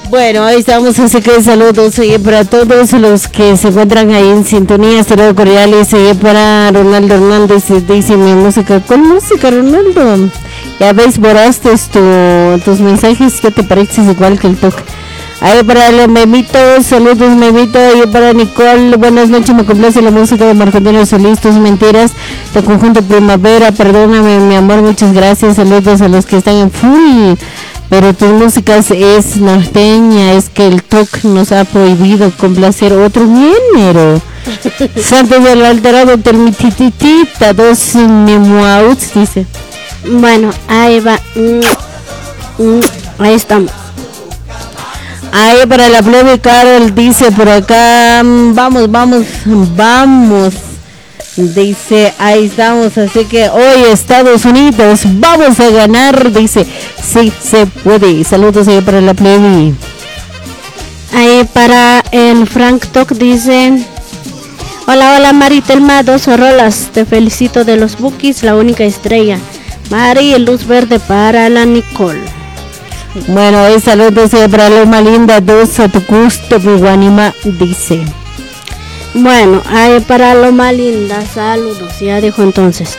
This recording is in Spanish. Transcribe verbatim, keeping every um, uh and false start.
Bueno, ahí estamos, así que saludos oye, para todos los que se encuentran ahí en sintonía, saludos cordiales oye, para Ronaldo Hernández, dice mi música, ¿cuál música Ronaldo? Ya ves, borraste tu, tus mensajes, ya te pareces igual que el toque. Ahí para el Memito, saludos Memito, ahí para Nicole, buenas noches, me complace la música de Marco Antonio Solís, tus mentiras, de Conjunto Primavera, perdóname mi amor, muchas gracias, saludos a los que están en full. Pero tus músicas es norteña, es que el T O C nos ha prohibido complacer otro género. Santos del Alterado, Termititita, dos memoauts, dice. Bueno, ahí va. Mm, mm, ahí estamos. Ahí para la plebe Carol, dice por acá, vamos, vamos, vamos. Dice, ahí estamos, así que hoy Estados Unidos vamos a ganar, dice, sí se puede. Saludos ahí para la plebe. Ahí para el Frank Talk dice, hola, hola Maritelma, dos rolas, te felicito de los Bookies, la única estrella. Mari, luz verde para la Nicole. Bueno, hoy saludos ahí para Loma Linda, dos a tu gusto, Guanima, dice. Bueno, ahí para Loma Linda, saludos, ya dijo entonces.